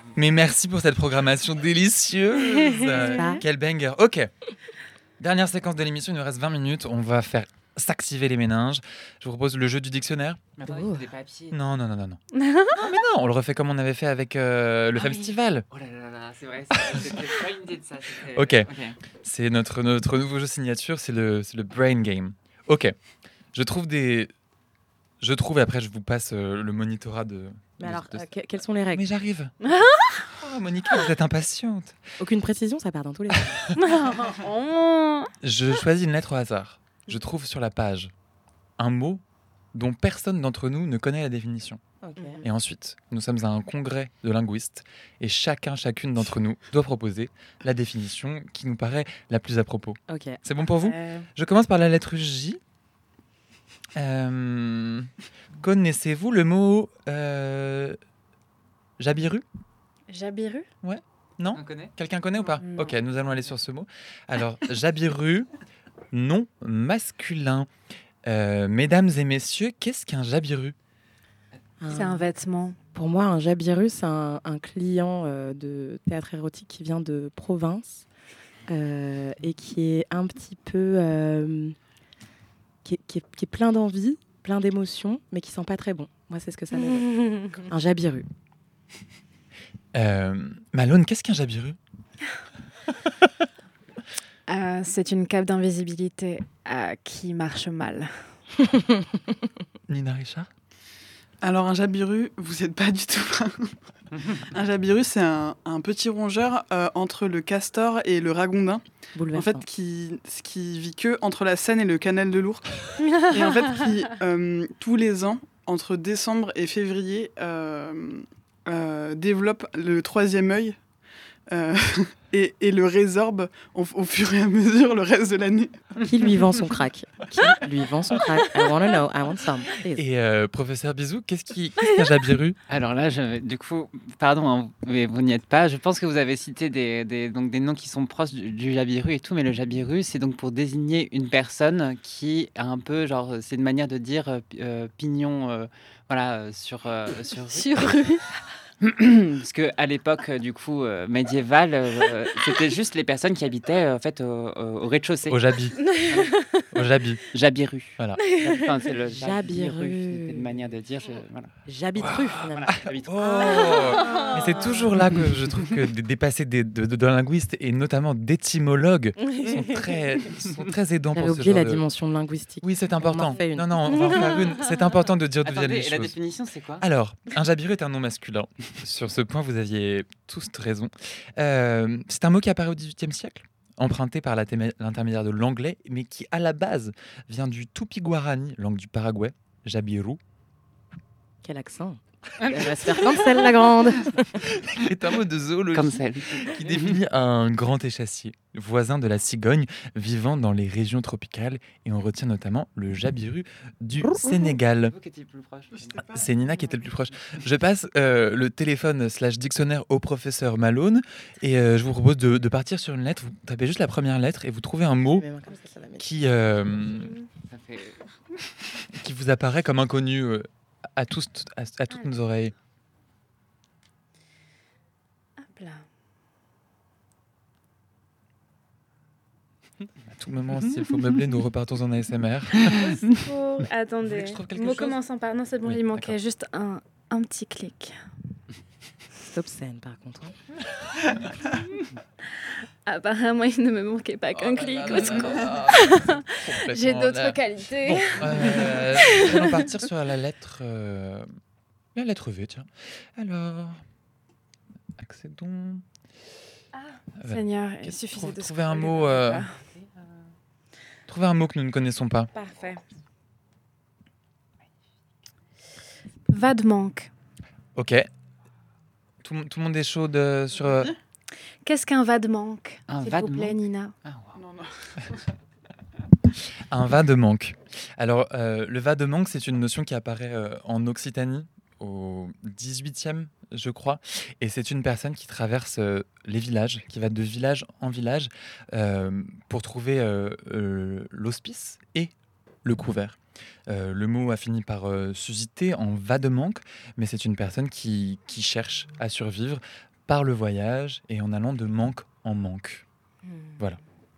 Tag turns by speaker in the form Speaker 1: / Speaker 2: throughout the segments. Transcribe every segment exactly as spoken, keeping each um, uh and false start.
Speaker 1: Mais merci pour cette programmation délicieuse.
Speaker 2: Ça.
Speaker 1: Quel banger. Ok. Dernière séquence de l'émission, il nous reste vingt minutes. On va faire s'activer les méninges. Je vous propose le jeu du dictionnaire.
Speaker 3: Mais attends, il faut des papiers.
Speaker 1: Non, non, non, non. Non, non mais non, on le refait comme on avait fait avec euh, le
Speaker 3: Ah oui.
Speaker 1: festival.
Speaker 3: Oh là là là, c'est vrai, c'est- c'était pas une idée de ça. c'était-
Speaker 1: Ok. C'est notre, notre nouveau jeu signature, c'est le, c'est le Brain Game. Ok. Je trouve des... Je trouve, et après je vous passe euh, le monitorat de...
Speaker 2: Mais
Speaker 1: de-
Speaker 2: alors,
Speaker 1: de-
Speaker 2: euh, que- quelles sont les règles?
Speaker 1: Mais j'arrive. Oh, Monica, vous êtes impatiente.
Speaker 2: Aucune précision, ça part dans tous les
Speaker 1: Je choisis une lettre au hasard. Je trouve sur la page un mot dont personne d'entre nous ne connaît la définition.
Speaker 2: Ok.
Speaker 1: Et ensuite, nous sommes à un congrès de linguistes et chacun, chacune d'entre nous doit proposer la définition qui nous paraît la plus à propos.
Speaker 2: Ok.
Speaker 1: C'est bon pour vous?
Speaker 2: Euh,
Speaker 1: Je commence par la lettre J. Euh, connaissez-vous le mot euh, Jabiru?
Speaker 4: Jabiru?
Speaker 1: Non?
Speaker 3: On connaît?
Speaker 1: Quelqu'un connaît ou pas?
Speaker 2: Non.
Speaker 1: Ok, nous allons aller sur ce mot. Alors, Jabiru, nom masculin. Euh, mesdames et messieurs, qu'est-ce qu'un Jabiru?
Speaker 4: C'est un vêtement.
Speaker 2: Pour moi, un jabiru, c'est un, un client euh, de théâtre érotique qui vient de province euh, et qui est un petit peu... euh, qui, est, qui est- qui est plein d'envie, plein d'émotions, mais qui sent pas très bon. Moi, c'est ce que ça m'évoque. Un jabiru.
Speaker 1: Euh, Malone, qu'est-ce qu'un Jabiru?
Speaker 4: Euh, c'est une cape d'invisibilité euh, qui marche mal.
Speaker 1: Nina Richard?
Speaker 5: Alors un jabiru, vous n'êtes pas du tout. Un jabiru, c'est un, un petit rongeur euh, entre le castor et le ragondin. En
Speaker 2: Bouleversant.
Speaker 5: fait, qui, qui vit que entre la Seine et le canal de l'Ourcq. Et en fait, qui euh, tous les ans, entre décembre et février, euh, euh, développe le troisième œil euh, et, et le résorbe au, au fur et à mesure le reste de l'année.
Speaker 2: Qui lui vend son crack? Qui lui vend son crack? I wanna know, I want some. please.
Speaker 1: Et euh, professeur Bisou, qu'est-ce qui, qu'est-ce qu'un Jabiru?
Speaker 3: Alors là, je, du coup, pardon, hein, mais vous n'y êtes pas. Je pense que vous avez cité des, des, donc des noms qui sont proches du, du jabiru et tout, mais le jabiru, c'est donc pour désigner une personne qui a un peu, genre, c'est une manière de dire euh, pi- euh, pignon, euh, voilà, euh, sur, euh, sur rue.
Speaker 4: Sur rue.
Speaker 3: Parce que à l'époque, euh, du coup, euh, médiévale, euh, c'était juste les personnes qui habitaient euh, en fait au, au- au rez-de-chaussée.
Speaker 1: Au Jabi. Au Jabi.
Speaker 3: Jabiru.
Speaker 1: Voilà.
Speaker 3: Enfin, c'est le
Speaker 2: Jabiru.
Speaker 3: C'était une manière de dire. je- voilà.
Speaker 2: J'habiteru, finalement.
Speaker 3: Jabiru.
Speaker 1: Oh Mais c'est toujours là que je trouve que des dépassés des, de, de, de linguistes et notamment d'étymologues sont très, sont très aidants pour
Speaker 2: J'avais
Speaker 1: ce
Speaker 2: oublié
Speaker 1: genre
Speaker 2: la
Speaker 1: de...
Speaker 2: dimension linguistique.
Speaker 1: Oui, c'est
Speaker 2: On en
Speaker 1: important.
Speaker 2: refait une.
Speaker 1: Non, non, on va en faire une. C'est important de dire d'où viennent
Speaker 3: Attendez,
Speaker 1: les
Speaker 3: et la
Speaker 1: choses.
Speaker 3: définition, c'est quoi?
Speaker 1: Alors, un jabiru est un nom masculin. Sur ce point, vous aviez tous raison. Euh, c'est un mot qui apparaît au dix-huitième siècle, emprunté par la témé- l'intermédiaire de l'anglais, mais qui, à la base, vient du tupi-guarani, langue du Paraguay, jabiru,
Speaker 2: Quel accent. Elle va se faire cancel, la grande.
Speaker 1: qui est un mot de zoologie
Speaker 3: Comme celle.
Speaker 1: qui définit un grand échassier, voisin de la cigogne, vivant dans les régions tropicales, et on retient notamment le jabiru du Sénégal.
Speaker 3: Vous qui étiez plus proche.
Speaker 1: C'est Nina qui était le plus proche. Je passe euh, le téléphone slash dictionnaire au professeur Malone et euh, je vous propose de, de partir sur une lettre. Vous tapez juste la première lettre et vous trouvez un mot
Speaker 2: Mais moi, comme ça, ça va m'aider.
Speaker 1: qui, euh,
Speaker 3: Ça fait...
Speaker 1: qui vous apparaît comme inconnu euh, à, tous, à, à toutes nos oreilles.
Speaker 4: Hop là.
Speaker 1: À tout moment, s'il faut meubler, nous repartons en A S M R.
Speaker 4: Oh,
Speaker 1: Vous
Speaker 4: attendez.
Speaker 1: voulez que je trouve quelque
Speaker 4: Mot
Speaker 1: chose
Speaker 4: commençant par. Non, c'est bon,
Speaker 1: Oui,
Speaker 4: il manquait
Speaker 1: d'accord.
Speaker 4: juste un, un petit clic.
Speaker 2: C'est obscène, par contre. hein.
Speaker 4: Apparemment, il ne me manquait pas qu'un clic.
Speaker 1: Oh
Speaker 4: au
Speaker 1: là
Speaker 4: secours.
Speaker 1: là, complètement
Speaker 4: J'ai d'autres
Speaker 1: là.
Speaker 4: qualités.
Speaker 1: Bon, euh, nous allons partir sur la lettre, euh, la lettre V, tiens. Alors, accédons. Euh,
Speaker 4: Seigneur, il
Speaker 1: qu'est-ce-
Speaker 4: suffisait
Speaker 1: trou-
Speaker 4: de
Speaker 1: trouver un
Speaker 4: scroller,
Speaker 1: mot,
Speaker 4: voilà.
Speaker 1: euh, Trouvez un mot que nous ne connaissons pas.
Speaker 4: Parfait. Va de manque.
Speaker 1: Ok. Tout, le- tout le monde est chaud de- sur. euh,
Speaker 4: Qu'est-ce qu'un va de manque,
Speaker 3: Un
Speaker 4: s'il
Speaker 3: va
Speaker 4: vous
Speaker 3: de
Speaker 4: plaît,
Speaker 3: manque
Speaker 4: Nina?
Speaker 3: Ah, wow.
Speaker 5: Non, non.
Speaker 1: Un va de manque. Alors, euh, le va de manque, c'est une notion qui apparaît euh, en Occitanie au dix-huitième, je crois. Et c'est une personne qui traverse euh, les villages, qui va de village en village euh, pour trouver euh, euh, l'hospice et le couvert. Euh, le mot a fini par euh, susciter en va de manque, mais c'est une personne qui, qui cherche à survivre par le voyage et en allant de manque en manque.
Speaker 4: Hmm.
Speaker 1: Voilà.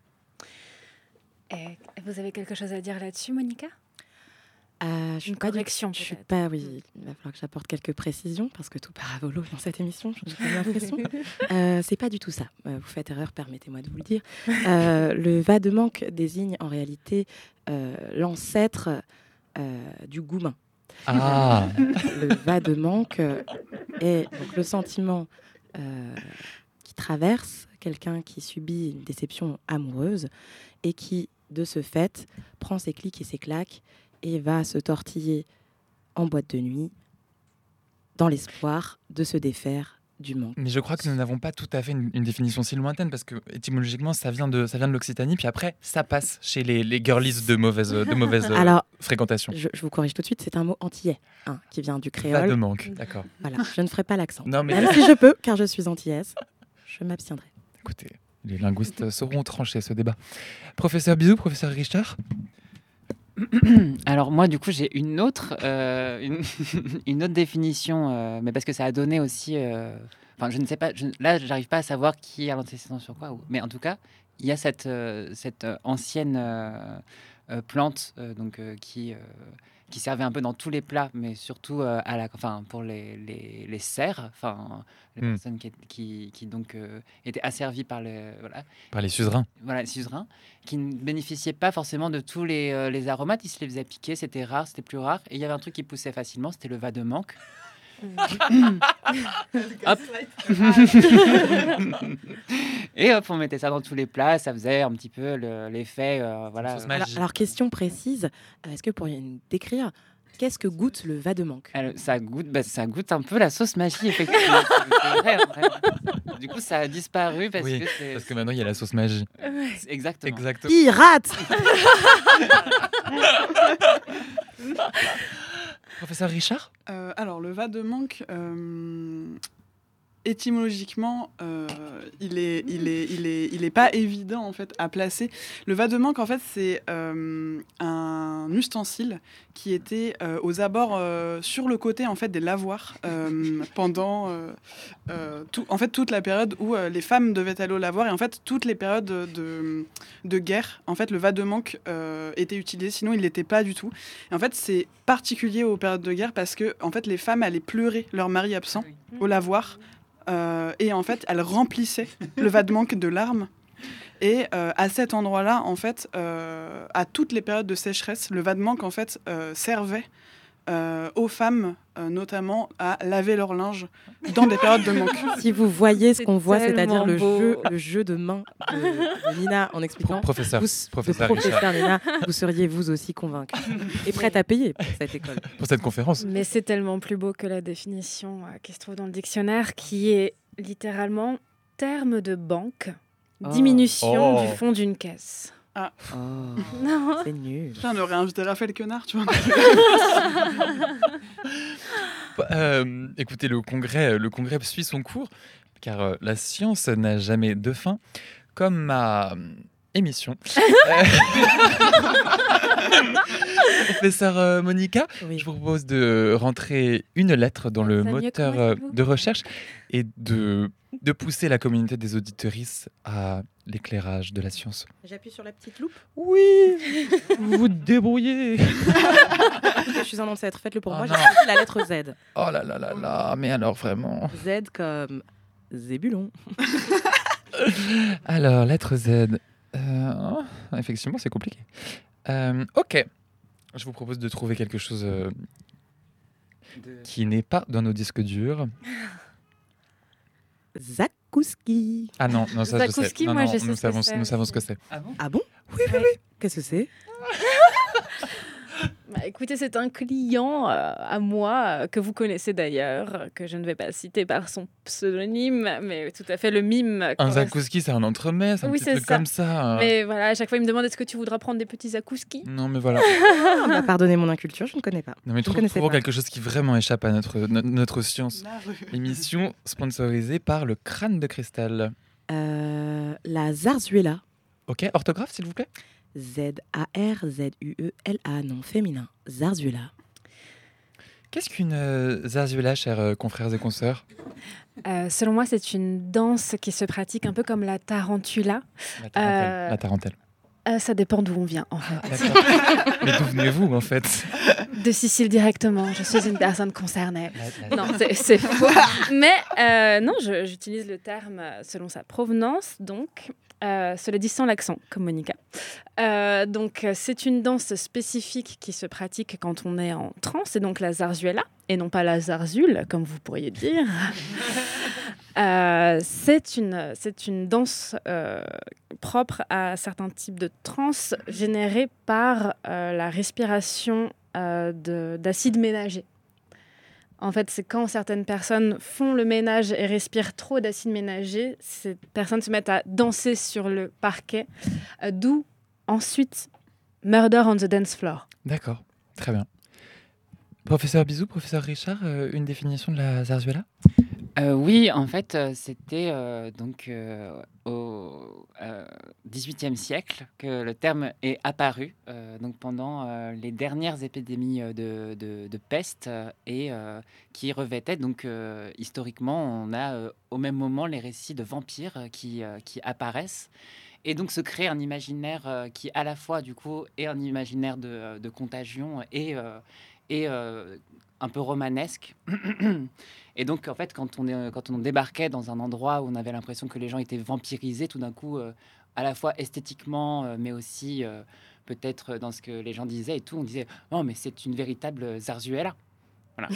Speaker 4: Et vous avez quelque chose à dire là-dessus, Monica?
Speaker 2: Euh, je suis
Speaker 4: Une
Speaker 2: pas du-
Speaker 4: correction,
Speaker 2: Je suis
Speaker 4: peut-être.
Speaker 2: pas, oui. Il va falloir que j'apporte quelques précisions parce que tout part à volo dans cette émission. J'ai pas l'impression. Euh, c'est pas du tout ça. Euh, vous faites erreur, permettez-moi de vous le dire. Euh, le va de manque désigne en réalité euh, l'ancêtre euh, du goumin.
Speaker 1: Ah,
Speaker 2: Le va de manque euh, est donc le sentiment euh, qui traverse quelqu'un qui subit une déception amoureuse et qui, de ce fait, prend ses clics et ses claques et va se tortiller en boîte de nuit dans l'espoir de se défaire du manque.
Speaker 1: mais je crois que nous n'avons pas tout à fait une, une définition si lointaine parce que étymologiquement ça vient de, ça vient de l'Occitanie, puis après ça passe chez les, les girlies de mauvaise, de mauvaise euh,
Speaker 2: Alors,
Speaker 1: fréquentation.
Speaker 2: je, je vous corrige tout de suite, c'est un mot antillais hein, qui vient du
Speaker 1: Pas
Speaker 2: créole.
Speaker 1: de manque, d'accord.
Speaker 2: Voilà, je ne ferai pas l'accent.
Speaker 1: Non, mais-
Speaker 2: Même si je peux, car je suis antillaise, je m'abstiendrai.
Speaker 1: Écoutez, les linguistes sauront trancher ce débat. Professeur Bizou, professeur Richard.
Speaker 3: Alors moi, du coup, j'ai une autre, euh, une, une autre définition, euh, mais parce que ça a donné aussi... euh, Enfin, je ne sais pas, je, là, j'arrive pas à savoir qui a l'antécédent sur quoi, ou- mais en tout cas, il y a cette, euh, cette euh, ancienne euh, euh, plante euh, donc, euh, qui, euh, qui servait un peu dans tous les plats, mais surtout euh, à la, enfin, pour les, les, les serfs, enfin, les
Speaker 1: Hmm.
Speaker 3: personnes qui, qui, qui donc euh, étaient asservies par les, voilà,
Speaker 1: Par les suzerains.
Speaker 3: voilà, les suzerains, qui ne bénéficiaient pas forcément de tous les, euh, les aromates. Ils se les faisaient piquer, c'était rare, c'était plus rare. Et il y avait un truc qui poussait facilement, c'était le va de manque. Hop. Et hop, on mettait ça dans tous les plats, ça faisait un petit peu le- l'effet, euh, voilà.
Speaker 1: sauce
Speaker 3: euh,
Speaker 1: magique.
Speaker 2: Alors, alors, question précise, euh, est-ce que vous pourriez nous décrire qu'est-ce que goûte le va de manque?
Speaker 3: alors, ça goûte, bah, ça goûte un peu la sauce magie, effectivement. C'est vrai, en vrai. Du coup, ça a disparu parce
Speaker 1: Oui,
Speaker 3: que c'est
Speaker 1: Parce que maintenant il y a la sauce magie.
Speaker 3: c'est- exactement.
Speaker 1: Exactement.
Speaker 2: Pirate.
Speaker 1: Professeur Richard.
Speaker 5: Euh, alors, le va de manque, euh, étymologiquement, euh, il est, il est, il est, il est pas évident en fait à placer. Le va de manque, en fait, c'est euh, un ustensile qui était euh, aux abords, euh, sur le côté en fait des lavoirs euh, pendant, euh, euh, tout, en fait, toute la période où euh, les femmes devaient aller au lavoir et en fait toutes les périodes de, de, de guerre. En fait, le va de manque euh, était utilisé, sinon il l'était pas du tout. Et en fait, c'est particulier aux périodes de guerre parce que en fait, les femmes allaient pleurer leur mari absent au lavoir. Euh, et en fait, elles remplissaient le va de manque de larmes. Et euh, à cet endroit-là, en fait, euh, à toutes les périodes de sécheresse, le va de manque en fait euh, servait euh, aux femmes, euh, notamment, à laver leur linge dans des périodes de manque.
Speaker 2: Si vous voyez ce
Speaker 4: C'est
Speaker 2: qu'on voit, c'est-à-dire
Speaker 4: tellement
Speaker 2: le
Speaker 4: beau.
Speaker 2: jeu, le jeu de main de, de Nina en expliquant.
Speaker 1: Professeur.
Speaker 2: Vous,
Speaker 1: Professeur
Speaker 2: de
Speaker 1: Richard.
Speaker 2: professeur Nina, vous seriez vous aussi convaincu et prête à payer pour cette école.
Speaker 1: Pour cette conférence.
Speaker 4: Mais c'est tellement plus beau que la définition euh, qui se trouve dans le dictionnaire, qui est littéralement terme de banque,
Speaker 2: Oh.
Speaker 4: diminution
Speaker 1: Oh.
Speaker 4: du fond d'une caisse.
Speaker 2: Oh,
Speaker 4: Non.
Speaker 2: c'est nul.
Speaker 5: Putain, on aurait invité Raphaël Quenard, tu vois.
Speaker 1: Euh, écoutez, le congrès, le congrès suit son cours, car euh, la science n'a jamais de fin, comme ma euh, émission. Euh, Professeur euh, Monica,
Speaker 2: Oui.
Speaker 1: je vous propose de rentrer une lettre dans le
Speaker 4: Ça mieux que
Speaker 1: moteur
Speaker 4: moi,
Speaker 1: euh,
Speaker 4: s'il vous
Speaker 1: de recherche et de, de pousser la communauté des auditrices à l'éclairage de la science.
Speaker 2: J'appuie sur la petite loupe.
Speaker 1: Oui, vous vous débrouillez.
Speaker 2: Je suis un ancêtre, faites-le pour
Speaker 1: Oh
Speaker 2: moi.
Speaker 1: non.
Speaker 2: J'ai la lettre Z.
Speaker 1: Oh là là là là, mais alors vraiment.
Speaker 2: Z comme Zébulon.
Speaker 1: Alors, lettre Z. Euh, oh, effectivement, c'est compliqué. Euh, ok. Je vous propose de trouver quelque chose euh,
Speaker 3: De-
Speaker 1: qui n'est pas dans nos disques durs.
Speaker 2: Zakouski.
Speaker 1: Ah non, non ça je sais.
Speaker 4: Zakouski,
Speaker 1: Non,
Speaker 4: moi,
Speaker 1: non,
Speaker 4: je sais
Speaker 1: nous
Speaker 4: ce que
Speaker 1: savons,
Speaker 4: c'est
Speaker 1: nous savons
Speaker 4: aussi.
Speaker 1: ce que c'est.
Speaker 3: Ah bon?
Speaker 2: Ah bon?
Speaker 4: Oui, oui, oui.
Speaker 2: Qu'est-ce que c'est?
Speaker 4: Bah, écoutez, c'est un client euh, à moi, euh, que vous connaissez d'ailleurs, euh, que je ne vais pas citer par son pseudonyme, mais tout à fait le mime.
Speaker 1: Un
Speaker 4: correspond-
Speaker 1: zakouski, c'est un entremets, c'est un
Speaker 4: Oui,
Speaker 1: petit
Speaker 4: c'est
Speaker 1: truc
Speaker 4: ça.
Speaker 1: comme ça.
Speaker 4: Mais voilà, à chaque fois, il me demande est-ce que tu voudras prendre des petits zakouskis?
Speaker 1: Non, mais voilà.
Speaker 2: Ah, bah, pardonnez mon inculture, je ne connais pas.
Speaker 1: Non, mais
Speaker 2: Je ne
Speaker 1: trou-
Speaker 2: connaissais
Speaker 1: trouvons
Speaker 2: pas.
Speaker 1: quelque chose qui vraiment échappe à notre, no- notre science.
Speaker 5: La rue.
Speaker 1: Émission sponsorisée par le crâne de cristal.
Speaker 2: Euh, la zarzuela.
Speaker 1: Ok, orthographe, s'il vous plaît.
Speaker 2: Z A R Z U E L A, nom féminin. Zarzuela.
Speaker 1: Qu'est-ce qu'une euh, zarzuela, chers euh, confrères et consoeurs?
Speaker 4: Euh, selon moi, c'est une danse qui se pratique un peu comme la tarantula.
Speaker 1: La tarentelle.
Speaker 4: Euh,
Speaker 1: La tarentelle.
Speaker 4: Euh, ça dépend d'où on vient, en fait.
Speaker 1: D'accord. Mais d'où venez-vous, en fait?
Speaker 4: De Sicile directement. Je suis une personne concernée.
Speaker 1: La- la-
Speaker 4: Non, c'est, c'est faux. Mais euh, non, je- j'utilise le terme selon sa provenance, donc. Euh, cela dit sans l'accent, comme Monica. Euh, donc, euh, c'est une danse spécifique qui se pratique quand on est en transe, et donc la zarzuela, et non pas la zarzule, comme vous pourriez dire. Euh, c'est, une, c'est une danse euh, propre à certains types de transe générés par euh, la respiration euh, de, d'acide ménager. En fait, c'est quand certaines personnes font le ménage et respirent trop d'acide ménager, ces personnes se mettent à danser sur le parquet, euh, d'où ensuite Murder on the Dance Floor.
Speaker 1: D'accord, très bien. Professeur Bizou, professeur Richard, euh, une définition de la zarzuela?
Speaker 3: Euh, oui, en fait, euh, c'était euh, donc euh, au euh, dix-huitième siècle que le terme est apparu, euh, donc pendant euh, les dernières épidémies euh, de, de- de peste euh, et euh, qui revêtaient donc euh, historiquement, on a euh, au même moment les récits de vampires euh, qui, euh, qui apparaissent. Et donc se crée un imaginaire euh, qui à la fois du coup est un imaginaire de, de contagion et, euh, et euh, un peu romanesque. Et donc en fait quand on, est, quand on débarquait dans un endroit où on avait l'impression que les gens étaient vampirisés, tout d'un coup euh, à la fois esthétiquement euh, mais aussi euh, peut-être dans ce que les gens disaient et tout, on disait oh mais c'est une véritable zarzuela. Voilà.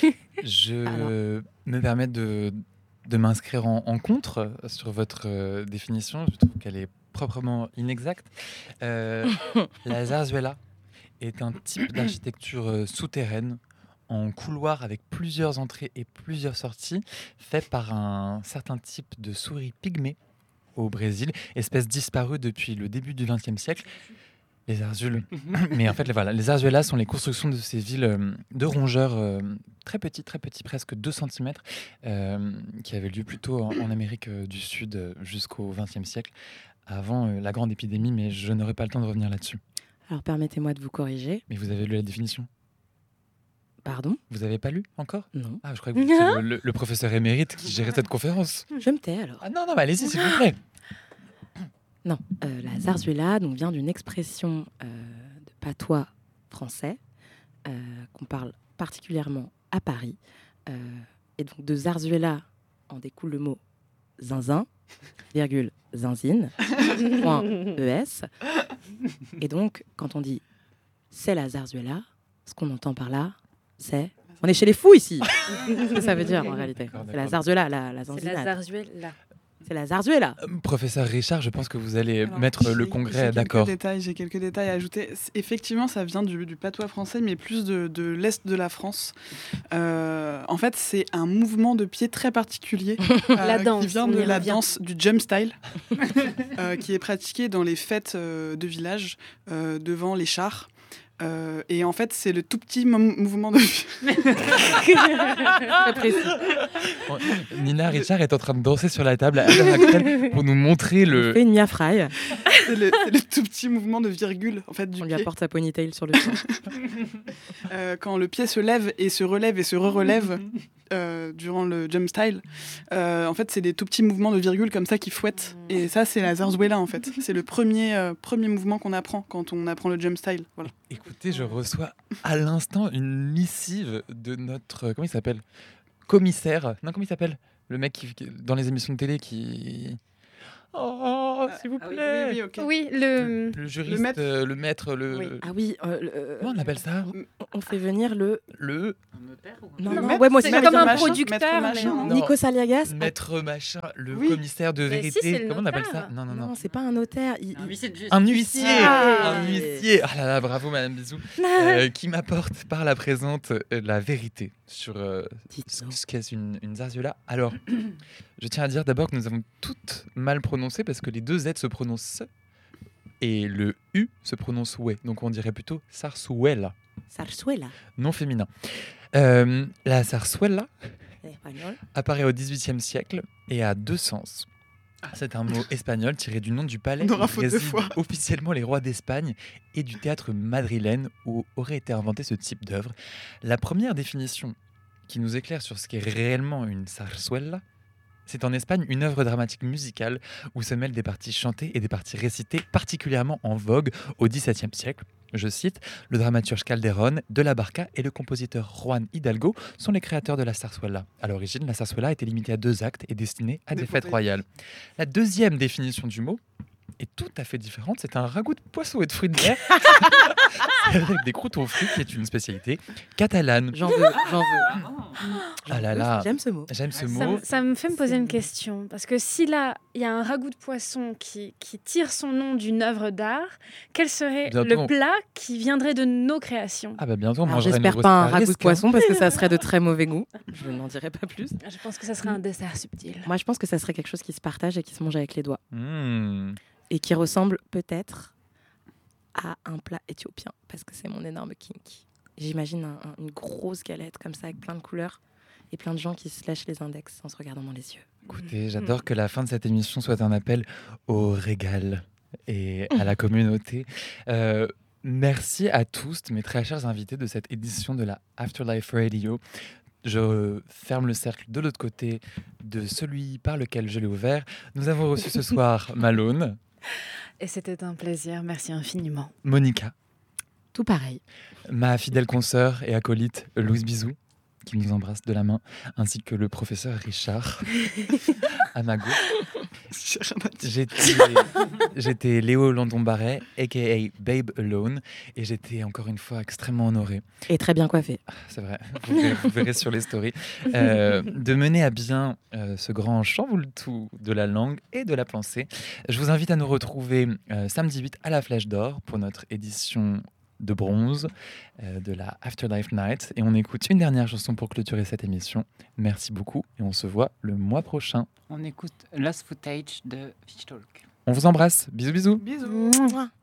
Speaker 1: Je
Speaker 2: Alors.
Speaker 1: me permets de, de m'inscrire en, en contre sur votre euh, définition. Je trouve qu'elle est proprement inexacte. Euh, la zarzuela est un type d'architecture euh, souterraine en couloir avec plusieurs entrées et plusieurs sorties, fait par un certain type de souris pygmée au Brésil, espèce disparue depuis le début du vingtième siècle. Les zarzules. Mais en fait, les- voilà, les zarzuelas sont les constructions de ces villes euh, de rongeurs euh, très petits, très petits, presque deux centimètres, euh, qui avaient lieu plutôt en, en Amérique euh, du Sud euh, jusqu'au vingtième siècle, avant euh, la grande épidémie, mais je n'aurai pas le temps de revenir là-dessus.
Speaker 2: Alors permettez-moi de vous corriger.
Speaker 1: Mais vous avez lu la définition?
Speaker 2: Pardon?
Speaker 1: Vous n'avez pas lu encore?
Speaker 2: Non.
Speaker 1: Ah, je croyais que vous étiez le, le- le professeur émérite qui gérait cette conférence.
Speaker 2: Je me tais alors.
Speaker 1: Ah non, non, mais allez-y, s'il vous plaît.
Speaker 2: Non, euh, la zarzuela donc, vient d'une expression euh, de patois français euh, qu'on parle particulièrement à Paris. Euh, et donc de zarzuela en découle le mot zinzin, virgule zinzine, point es. Et donc quand on dit c'est la zarzuela, ce qu'on entend par là, c'est on est chez les fous ici. C'est ce que ça veut dire en réalité.
Speaker 1: D'accord,
Speaker 2: C'est la
Speaker 1: d'accord.
Speaker 2: zarzuela, la, la
Speaker 4: C'est la
Speaker 2: zanzinade.
Speaker 4: zarzuela.
Speaker 2: C'est la zarzuela.
Speaker 1: Euh, Professeur Richard, je pense que vous allez
Speaker 5: Alors,
Speaker 1: mettre
Speaker 5: j'ai-
Speaker 1: le
Speaker 5: j'ai
Speaker 1: congrès
Speaker 5: quelques
Speaker 1: d'accord.
Speaker 5: détails- J'ai quelques détails à ajouter. C- Effectivement, ça vient du, du patois français, mais plus de, de l'Est de la France. Euh, en fait, c'est un mouvement de pied très particulier euh,
Speaker 4: La danse,
Speaker 5: qui vient
Speaker 4: on
Speaker 5: de
Speaker 4: y
Speaker 5: la
Speaker 4: revient.
Speaker 5: danse du jump style, euh, qui est pratiquée dans les fêtes euh, de village euh, devant les chars. Euh, et en fait, c'est le tout petit mom- mouvement de
Speaker 2: Très précis.
Speaker 1: Bon, Nina Richard est en train de danser sur la table à l'heure actuelle pour nous montrer
Speaker 2: On
Speaker 1: le.
Speaker 2: fait une mia fry.
Speaker 5: c'est le, c'est le tout petit mouvement de virgule en fait du
Speaker 2: On lui
Speaker 5: pied.
Speaker 2: apporte sa ponytail sur le sang.
Speaker 5: Euh, quand le pied se lève et se relève et se re-relève euh, durant le jump style, euh, en fait, c'est des tout petits mouvements de virgule comme ça qui fouettent. Et ça, c'est la zarzuela, en fait. C'est le premier, euh, premier mouvement qu'on apprend quand on apprend le jump style. Voilà.
Speaker 1: Écoutez, je reçois à l'instant une missive de notre. Comment il s'appelle? Commissaire. Non, comment il s'appelle? Le mec qui, qui- dans les émissions de télé qui. Oh, s'il vous
Speaker 5: Ah oui,
Speaker 1: plaît.
Speaker 5: oui, oui, ok.
Speaker 4: Oui, le...
Speaker 1: Le juriste,
Speaker 5: maître.
Speaker 1: euh, le maître, le.
Speaker 4: Oui.
Speaker 2: Ah oui, euh, le- euh,
Speaker 1: Comment on appelle ça?
Speaker 2: on- on fait venir le.
Speaker 1: Le
Speaker 3: Un notaire ou
Speaker 2: Non,
Speaker 5: Le
Speaker 2: non,
Speaker 5: maître,
Speaker 2: ouais, moi
Speaker 4: c'est
Speaker 2: aussi,
Speaker 5: maître
Speaker 4: comme un
Speaker 5: machin,
Speaker 4: producteur,
Speaker 5: maître machin,
Speaker 4: mais
Speaker 5: non
Speaker 1: Non.
Speaker 2: Nikos Aliagas.
Speaker 1: maître machin, le
Speaker 5: Oui.
Speaker 1: commissaire de
Speaker 4: Mais si,
Speaker 1: vérité.
Speaker 4: c'est le
Speaker 1: Comment on appelle ça?
Speaker 4: notaire.
Speaker 1: Non, non, non.
Speaker 2: Non, c'est pas un notaire. il- il-
Speaker 3: huissier de justice.
Speaker 1: Un huissier.
Speaker 2: Ah.
Speaker 1: Un huissier. Ah là là, bravo Madame Bisou. Euh, qui m'apporte par la présente euh, la vérité sur euh, ce
Speaker 2: Dites-nous.
Speaker 1: ce qu'est une, une zarzuela. Alors, je tiens à dire d'abord que nous avons toutes mal prononcé parce que les deux Z se prononcent et le U se prononce ouais. Donc on dirait plutôt sarsuela,
Speaker 2: Zarzuela,
Speaker 1: non féminin. Euh, la zarzuela
Speaker 2: espagnol.
Speaker 1: apparaît au dix-huitième siècle et a deux sens. C'est un mot espagnol tiré du nom du palais
Speaker 5: On aura
Speaker 1: où
Speaker 5: faute de
Speaker 1: résident
Speaker 5: foi.
Speaker 1: officiellement les rois d'Espagne et du théâtre madrilène où aurait été inventé ce type d'œuvre. La première définition qui nous éclaire sur ce qu'est réellement une zarzuela. C'est en Espagne une œuvre dramatique musicale où se mêlent des parties chantées et des parties récitées particulièrement en vogue au dix-septième siècle. Je cite, le dramaturge Calderón, de la Barca et le compositeur Juan Hidalgo sont les créateurs de la zarzuela. À l'origine, la zarzuela était limitée à deux actes et destinée à des, des fêtes royales. La deuxième définition du mot est tout à fait différente. C'est un ragoût de poisson et de fruits de mer avec des croûtes aux fruits, qui est une spécialité catalane.
Speaker 2: J'en veux, j'en veux.
Speaker 1: Ah là là.
Speaker 2: J'aime ce mot.
Speaker 1: J'aime ce
Speaker 4: Ça,
Speaker 1: mot.
Speaker 4: me- ça me fait me poser une question. Parce que si là, il y a un ragoût de poisson qui, qui tire son nom d'une œuvre d'art, quel serait
Speaker 1: Bientôt,
Speaker 4: le
Speaker 1: on-
Speaker 4: plat qui viendrait de nos créations?
Speaker 1: Ah bah bientôt on
Speaker 2: Alors,
Speaker 1: mangera une
Speaker 2: j'espère
Speaker 1: grosse
Speaker 2: pas un ragoût de
Speaker 1: risque, hein.
Speaker 2: poisson parce que ça serait de très mauvais goût. Je n'en dirai pas plus.
Speaker 4: Je pense que ça serait un dessert subtil.
Speaker 2: Moi, je pense que ça serait quelque chose qui se partage et qui se mange avec les doigts.
Speaker 1: Mmh.
Speaker 2: Et qui ressemble peut-être à un plat éthiopien, parce que c'est mon énorme kink. J'imagine un- un- une grosse galette comme ça, avec plein de couleurs, et plein de gens qui se lèchent les index en se regardant dans les yeux.
Speaker 1: Écoutez, j'adore que la fin de cette émission soit un appel au régal et à la communauté. Euh, merci à tous, mes très chers invités de cette édition de la Afterlife Radio. Je ferme le cercle de l'autre côté de celui par lequel je l'ai ouvert. Nous avons reçu ce soir Malone,
Speaker 4: Et c'était un plaisir. Merci infiniment.
Speaker 1: Monica,
Speaker 2: Tout pareil.
Speaker 1: ma fidèle consoeur et acolyte Louise Bizou, qui nous embrasse de la main, ainsi que le professeur Richard à ma gauche.
Speaker 5: J'ai rien à dire.
Speaker 1: J'étais, j'étais Léo Landon-Barret, a k a. Babe Alone, et j'étais encore une fois extrêmement honoré,
Speaker 2: Et très bien coiffé.
Speaker 1: c'est vrai, vous verrez, vous verrez sur les stories, euh, de mener à bien euh, ce grand chamboule-tout de la langue et de la pensée. Je vous invite à nous retrouver euh, samedi huit à la Flèche d'Or pour notre édition de bronze euh, de la Afterlife Night. Et on écoute une dernière chanson pour clôturer cette émission. Merci beaucoup et on se voit le mois prochain.
Speaker 3: On écoute Lost Footage de Fish Talk.
Speaker 1: On vous embrasse. Bisous bisous.
Speaker 5: Bisous.
Speaker 4: Mouah.